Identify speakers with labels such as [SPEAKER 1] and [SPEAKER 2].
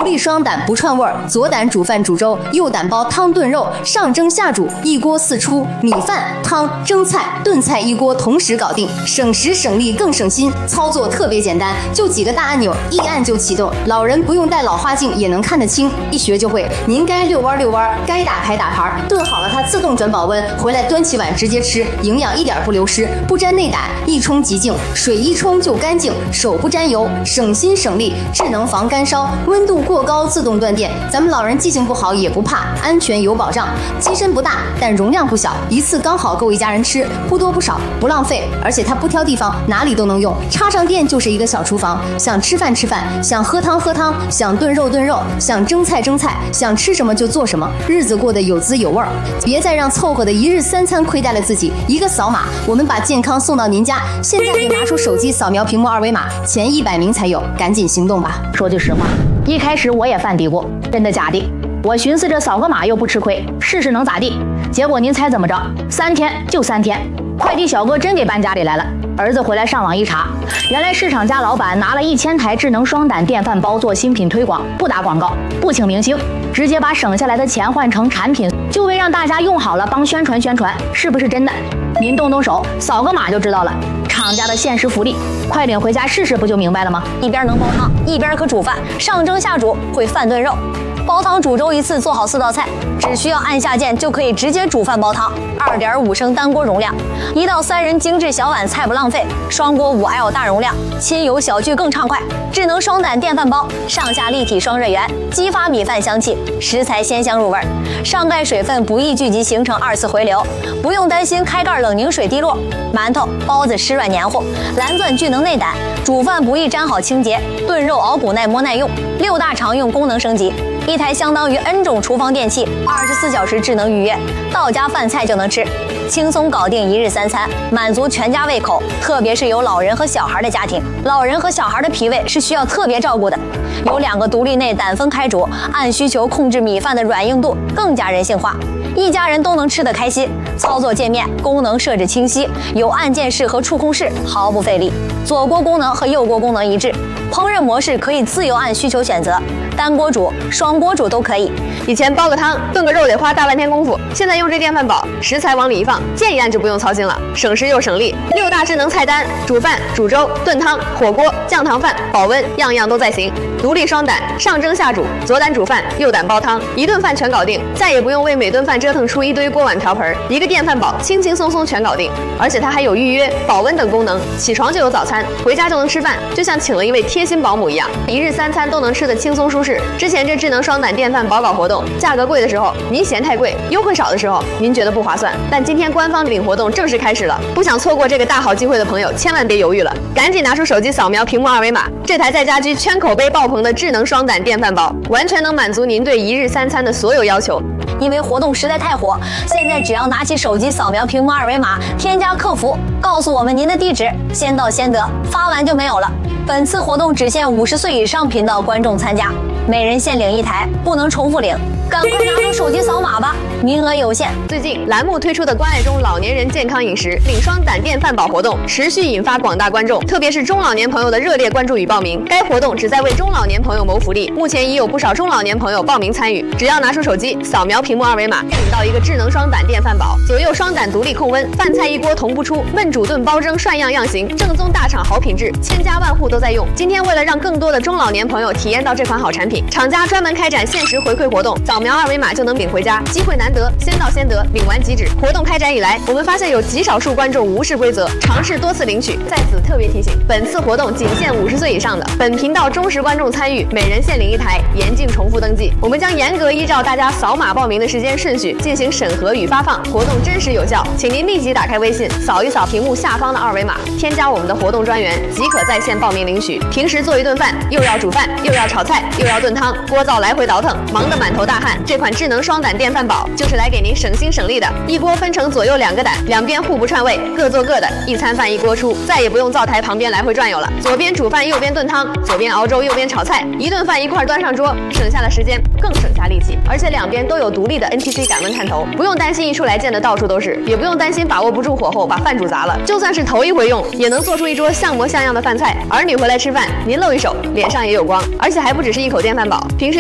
[SPEAKER 1] 力双胆不串味儿，左胆煮饭煮粥，右胆煲汤炖肉，上蒸下煮，一锅四出，米饭、汤、蒸菜、炖菜一锅同时搞定，省时省力更省心，操作特别简单，就几个大按钮，一按就启动，老人不用戴老花镜也能看得清，一学就会。您该遛弯遛弯，该打牌打牌，炖好了它自动转保温，回来端起碗直接吃，营养一点不流失，不沾内胆，一冲即净，水一冲就干净，手不沾油，省心省力，智能防干烧，温度过高自动断电，咱们老人记性不好也不怕，安全有保障。机身不大，但容量不小，一次刚好够一家人吃，不多不少，不浪费，而且它不挑地方，哪里都能用，插上电就是一个小厨房，想吃饭吃饭，想喝汤喝汤，想炖肉炖肉，想蒸菜蒸菜，想吃什么就做什么，日子过得有滋有味儿。别再让凑合的一日三餐亏待了自己，一个扫码，我们把健康送到您家。现在就拿出手机扫描屏幕二维码，前100名才有，赶紧行动吧。
[SPEAKER 2] 说句实话，一开始我也犯嘀咕，真的假的？我寻思着扫个码又不吃亏，试试能咋地？结果您猜怎么着？3天就3天，快递小哥真给搬家里来了。儿子回来上网一查，原来市场家老板拿了1000台智能双胆电饭煲做新品推广，不打广告，不请明星，直接把省下来的钱换成产品，就为让大家用好了帮宣传宣传，是不是真的？您动动手，扫个码就知道了。厂家的限时福利，快领回家试试，不就明白了吗？
[SPEAKER 3] 一边能煲汤，一边可煮饭，上蒸下煮，会饭炖肉。煲汤煮粥一次做好4道菜，只需要按下键就可以直接煮饭煲汤。2.5升单锅容量，1到3人精致小碗菜不浪费。双锅5L 大容量，亲友小聚更畅快。智能双胆电饭煲，上下立体双热源，激发米饭香气，食材鲜香入味。上盖水分不易聚集形成2次回流，不用担心开盖冷凝水滴落。馒头、包子湿软黏糊，蓝钻聚能内胆，煮饭不易粘好清洁，炖肉熬补耐摸耐用。6大常用功能升级。一台相当于 N 种厨房电器，24小时智能预约，到家饭菜就能吃，轻松搞定一日3餐，满足全家胃口。特别是有老人和小孩的家庭，老人和小孩的脾胃是需要特别照顾的。有2个独立内胆分开煮，按需求控制米饭的软硬度，更加人性化，一家人都能吃得开心。操作界面功能设置清晰，有按键式和触控式，毫不费力。左锅功能和右锅功能一致，烹饪模式可以自由按需求选择，单锅煮、双锅煮都可以。
[SPEAKER 4] 以前煲个汤、炖个肉得花大半天功夫，现在用这电饭煲，食材往里一放，键一按就不用操心了，省时又省力。6大智能菜单，煮饭、煮粥、炖汤、火锅、酱糖饭、保温，样样都在行。独立双胆，上蒸下煮，左胆煮饭，右胆煲汤，一顿饭全搞定，再也不用为每顿饭折腾出一堆锅碗瓢盆。一个电饭煲，轻轻松松全搞定，而且它还有预约、保温等功能，起床就有早餐，回家就能吃饭，就像请了一位贴心保姆一样，一日3餐都能吃得轻松舒适。之前这智能双胆电饭煲搞活动，价格贵的时候您嫌太贵，优惠少的时候您觉得不划算，但今天官方领活动正式开始了，不想错过这个大好机会的朋友千万别犹豫了，赶紧拿出手机扫描屏幕二维码，这台在家居圈口碑爆棚的智能双胆电饭煲，完全能满足您对一日3餐的所有要求。
[SPEAKER 3] 因为活动实在太火，现在只要拿起手机扫描屏幕二维码，添加客服，告诉我们您的地址，先到先得，发完就没有了。本次活动只限50岁以上频道观众参加，每人限领1台，不能重复领。赶快拿出手机扫码吧，名额有限。
[SPEAKER 4] 最近栏目推出的关爱中老年人健康饮食领双胆电饭煲活动持续引发广大观众，特别是中老年朋友的热烈关注与报名。该活动旨在为中老年朋友谋福利，目前已有不少中老年朋友报名参与。只要拿出手机扫描屏幕二维码，领到一个智能双胆电饭煲，左右双胆独立控温，饭菜一锅同步出，焖煮炖煲蒸涮样样行，正宗大厂好品质，千家万户都在用。今天为了让更多的中老年朋友体验到这款好产品，厂家专门开展限时回馈活动，扫描二维码就能领回家，机会难得，先到先得，领完即止。活动开展以来，我们发现有极少数观众无视规则，尝试多次领取。在此特别提醒，本次活动仅限50岁以上的，本频道忠实观众参与，每人限领1台，严禁重复登记。我们将严格依照大家扫码报名的时间顺序进行审核与发放，活动真实有效，请您立即打开微信，扫一扫屏幕下方的二维码，添加我们的活动专员，即可在线报名领取。平时做一顿饭，又要煮饭，又要炒菜，又要炖汤，锅灶来回倒腾，忙得满头大汗。这款智能双胆电饭煲就是来给您省心省力的，一锅分成左右2个胆，两边互不串味，各做各的，一餐饭一锅出，再也不用灶台旁边来回转悠了。左边煮饭，右边炖汤，左边熬粥，右边炒菜，一顿饭一块端上桌，省下了时间，更省下力气。而且两边都有独立的 NTC 感温探头，不用担心一出来溅得到处都是，也不用担心把握不住火候把饭煮砸了。就算是头一回用，也能做出一桌像模像样的饭菜。儿女回来吃饭，您露一手，脸上也有光。而且还不只是一口电饭煲，平时